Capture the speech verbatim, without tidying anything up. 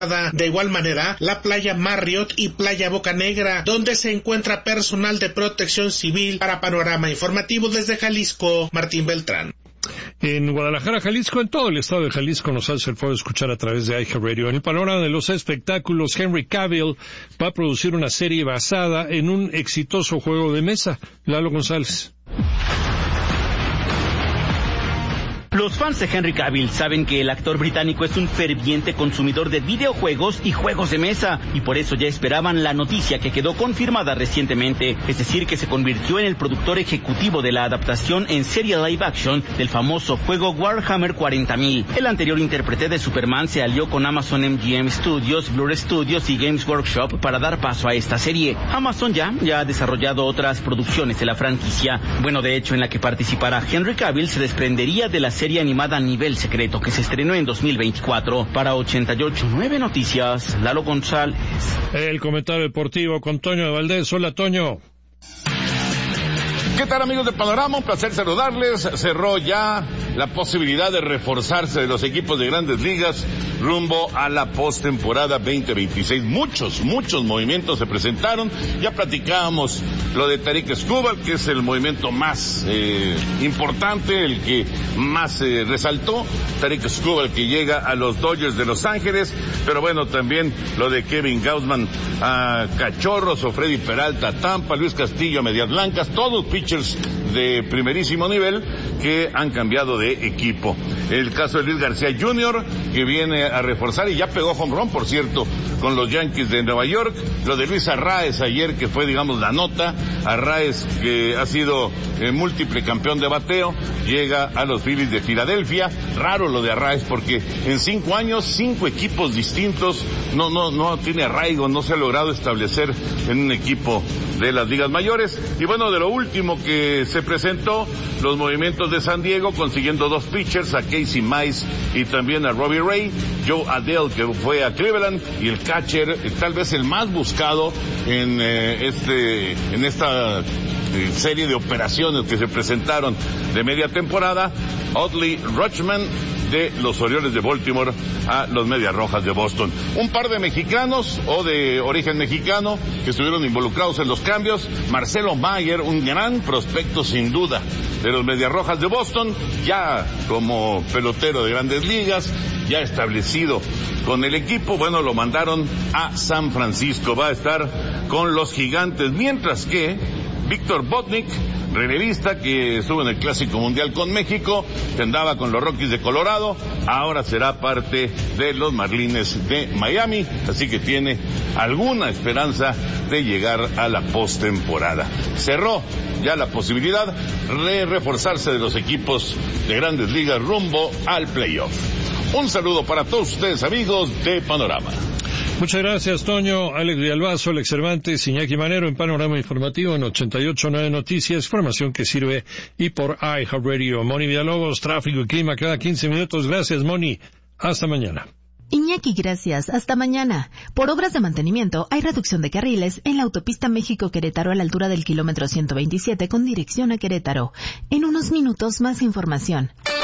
De igual manera, la playa Marriott y playa Boca Negra, donde se encuentra personal de protección civil. Para Panorama Informativo desde Jalisco, Martín Beltrán. En Guadalajara, Jalisco, en todo el estado de Jalisco, nos hace el favor de escuchar a través de iHeartRadio. En el panorama de los espectáculos, Henry Cavill va a producir una serie basada en un exitoso juego de mesa. Lalo González. Los fans de Henry Cavill saben que el actor británico es un ferviente consumidor de videojuegos y juegos de mesa, y por eso ya esperaban la noticia que quedó confirmada recientemente, es decir, que se convirtió en el productor ejecutivo de la adaptación en serie live action del famoso juego Warhammer cuarenta mil. El anterior intérprete de Superman se alió con Amazon M G M Studios, Blur Studios y Games Workshop para dar paso a esta serie. Amazon ya, ya ha desarrollado otras producciones de la franquicia. Bueno, de hecho, en la que participará Henry Cavill se desprendería de la serie animada Nivel Secreto, que se estrenó en dos mil veinticuatro. Para ochenta y ocho punto nueve Noticias, Lalo González. El comentario deportivo con Toño de Valdés. Hola, Toño. ¿Qué tal, amigos de Panorama? Un placer saludarles. Cerró ya la posibilidad de reforzarse de los equipos de Grandes Ligas rumbo a la postemporada veinte veintiséis. Muchos, muchos movimientos se presentaron. Ya platicábamos lo de Tarik Skubal, que es el movimiento más eh, importante, el que más eh, resaltó. Tarik Skubal, que llega a los Dodgers de Los Ángeles. Pero bueno, también lo de Kevin Gausman a Cachorros, o Freddy Peralta a Tampa, Luis Castillo a Medias Blancas, todos pitchers de primerísimo nivel que han cambiado de equipo. El caso de Luis García junior, que viene a reforzar y ya pegó home run, por cierto, con los Yankees de Nueva York. Lo de Luis Arraez ayer, que fue, digamos, la nota. Arraez, que ha sido eh, múltiple campeón de bateo, llega a los Phillies de Filadelfia. Raro lo de Arraez, porque en cinco años, cinco equipos distintos, no, no, no tiene arraigo, no se ha logrado establecer en un equipo de las ligas mayores. Y bueno, de lo último que se presentó, los movimientos de San Diego, consiguiendo dos pitchers, a Casey Mize y también a Robbie Ray. Joe Adele, que fue a Cleveland, y el catcher, tal vez el más buscado en eh, este, en esta eh, serie de operaciones que se presentaron de media temporada, Adley Rutschman, de los Orioles de Baltimore a los Medias Rojas de Boston. Un par de mexicanos o de origen mexicano que estuvieron involucrados en los cambios. Marcelo Mayer, un gran prospecto sin duda de los Medias Rojas de Boston, ya como pelotero de Grandes Ligas, ya establecido con el equipo. Bueno, lo mandaron a San Francisco, va a estar con los Gigantes, mientras que Víctor Botnick, relevista que estuvo en el Clásico Mundial con México, que andaba con los Rockies de Colorado, ahora será parte de los Marlins de Miami, así que tiene alguna esperanza de llegar a la postemporada. Cerró ya la posibilidad de reforzarse de los equipos de Grandes Ligas rumbo al playoff. Un saludo para todos ustedes, amigos de Panorama. Muchas gracias, Toño. Alex Villalbazo, Alex Cervantes, Iñaki Manero en Panorama Informativo en ochenta y ocho punto nueve Noticias, información que sirve y por iHeartRadio. Moni Villalobos, tráfico y clima cada quince minutos. Gracias, Moni. Hasta mañana. Iñaki, gracias. Hasta mañana. Por obras de mantenimiento, hay reducción de carriles en la autopista México-Querétaro a la altura del kilómetro ciento veintisiete con dirección a Querétaro. En unos minutos, más información.